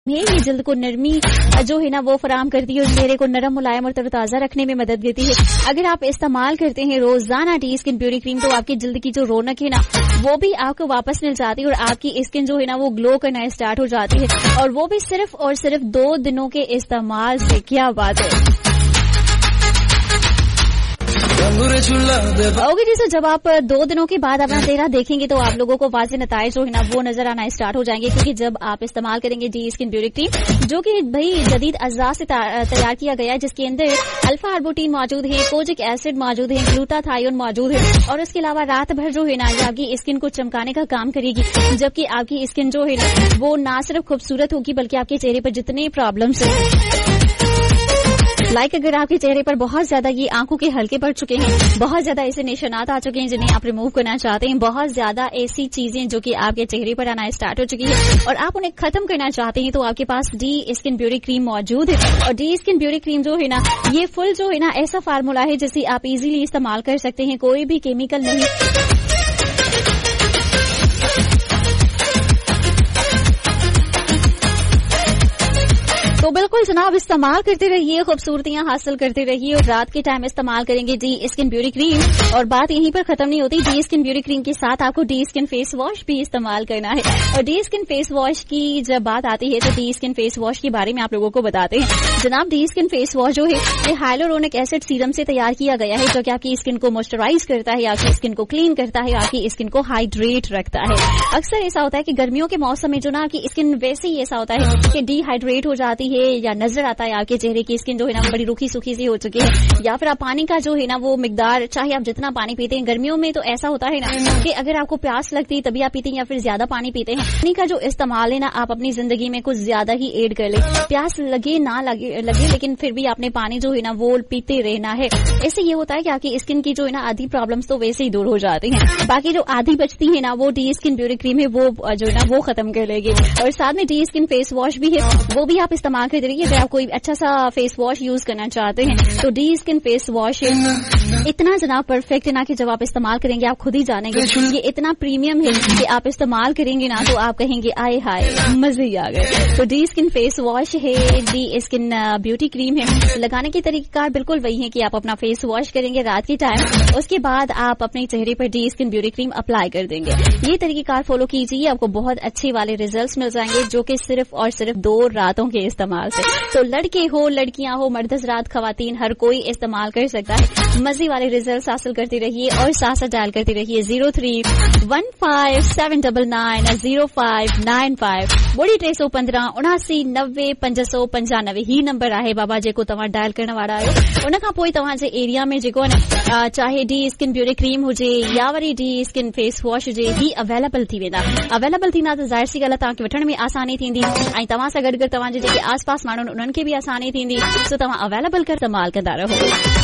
ये जल्द को नरमी जो है ना वो फराम करती है और चेहरे को नरम, मुलायम और तरोताजा रखने में मदद देती है। अगर आप इस्तेमाल करते हैं रोजाना डी स्किन ब्यूटी क्रीम तो आपकी जल्द की जो रौनक है ना वो भी आपको वापस मिल जाती है और आपकी स्किन जो है ना वो ग्लो करना स्टार्ट हो जाती है, और वो भी सिर्फ और सिर्फ 2 दिनों के इस्तेमाल से। क्या बात है। ओके जी, जब आप 2 दिनों के बाद अपना चेहरा देखेंगे तो आप लोगों को वाज़ेह नताइज जो है ना वो नजर आना स्टार्ट हो जाएंगे, क्योंकि जब आप इस्तेमाल करेंगे डी स्किन ब्यूटी क्रीम जो कि भाई जदीद अज़ा से तैयार किया गया है, जिसके अंदर अल्फा आर्बुटीन मौजूद है, कोजिक एसिड मौजूद है, ग्लूटाथायोन मौजूद है, और उसके अलावा रात भर जो है ना ये आपकी स्किन को चमकाने का काम करेगी, जबकि आपकी स्किन जो है ना वो ना सिर्फ खूबसूरत होगी बल्कि आपके चेहरे पर जितने प्रॉब्लम्स है, लाइक अगर आपके चेहरे पर बहुत ज्यादा ये आंखों के हल्के पड़ चुके हैं, बहुत ज्यादा ऐसे निशानात आ चुके हैं जिन्हें आप रिमूव करना चाहते हैं, बहुत ज्यादा ऐसी चीजें जो कि आपके चेहरे पर आना स्टार्ट हो चुकी है और आप उन्हें खत्म करना चाहते हैं, तो आपके पास डी स्किन ब्यूटी क्रीम मौजूद है। और डी स्किन ब्यूटी क्रीम जो है ना ये फुल जो है ना ऐसा फार्मूला है जिसे आप इजीली इस्तेमाल कर सकते हैं, कोई भी केमिकल नहीं। तो बिल्कुल जनाब इस्तेमाल करते रहिए, खूबसूरतियां हासिल करते रहिए, और रात के टाइम इस्तेमाल करेंगे डी स्किन ब्यूटी क्रीम। और बात यहीं पर खत्म नहीं होती, डी स्किन ब्यूटी क्रीम के साथ आपको डी स्किन फेस वॉश भी इस्तेमाल करना है। और डी स्किन फेस वॉश की जब बात आती है तो डी स्किन फेस वॉश के बारे में आप लोगों को बताते हैं। जनाब डी स्किन फेस वॉश जो है ये हाइलोरोनिक एसिड सीरम से तैयार किया गया है, जो कि आपकी स्किन को मॉइस्चराइज करता है, आपकी स्किन को क्लीन करता है, आपकी स्किन को हाइड्रेट रखता है। अक्सर ऐसा होता है कि गर्मियों के मौसम में जो ना आपकी स्किन वैसे ही ऐसा होता है कि डिहाइड्रेट हो जाती है, या नजर आता है आपके चेहरे की स्किन जो है ना बड़ी रूखी सूखी सी हो चुकी है, या फिर आप पानी का जो है ना वो मिकदार, चाहे आप जितना पानी पीते हैं, गर्मियों में तो ऐसा होता है ना कि अगर आपको प्यास लगती है तभी आप पीते हैं या फिर ज्यादा पानी पीते हैं। पानी का जो इस्तेमाल है ना आप अपनी जिंदगी में कुछ ज्यादा ही ऐड कर ले, प्यास लगे ना लगे लेकिन फिर भी आपने पानी जो है ना वो पीते रहना है। इससे ये होता है कि आपकी स्किन की जो है ना आधी प्रॉब्लम्स तो वैसे ही दूर हो जाती हैं, बाकी जो आधी बचती है ना वो डी स्किन ब्यूटी क्रीम है वो जो है ना वो खत्म कर लेगी। और साथ में डी स्किन फेस वॉश भी है, वो भी आप इस्तेमाल करते रहिए। अगर आप कोई अच्छा सा फेस वॉश यूज करना चाहते हैं तो डी स्किन फेस वॉश इतना जनाब परफेक्ट है ना कि जब आप इस्तेमाल करेंगे आप खुद ही जानेंगे, ये इतना प्रीमियम है कि आप इस्तेमाल करेंगे ना तो आप कहेंगे आए हाय मजे ही आ गए। तो डी स्किन फेस वॉश है, डी स्किन ब्यूटी क्रीम है। लगाने की तरीका बिल्कुल वही है कि आप अपना फेस वॉश करेंगे रात के टाइम, उसके बाद आप अपने चेहरे पर D skin beauty cream apply कर देंगे। ये तरीका फॉलो कीजिए, आपको बहुत अच्छे वाले रिजल्ट मिल जाएंगे, जो कि सिर्फ और सिर्फ 2 रातों के इस्तेमाल से। तो लड़के हो, लड़कियां हो, मर्द हज़रात, खवातीन, हर कोई इस्तेमाल कर सकता है। मजे वाले रिजल्ट हासिल करते रहिए और साथ साथ डायल करते रहिए 0315705995 बड़ी 315 79 595 ही नंबर आहे बाबा जेको तव्हां डायल करण वारा आहियो। उन खां पोइ तव्हांजे एरिया में जेको न चाहे डी स्किन ब्यूटी क्रीम हुजे या worry D skin face wash हुजे ही अवेलेबल थी वेंदा। अवेलेबल थींदा त ज़ाहिर सी ॻाल्हि आहे तव्हांखे वठण में आसानी थींदी ऐं तव्हां सां गॾु गॾु तव्हांजे जेके आस पास माण्हू उन्हनि खे भी आसानी थींदी। सो तव्हां अवेलेबल कर इस्तेमाल कंदा रहो।